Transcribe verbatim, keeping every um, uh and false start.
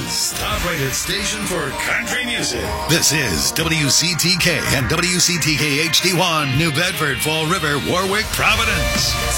Kansas's top-rated station for country music. This is W C T K and W C T K H D one, New Bedford, Fall River, Warwick, Providence.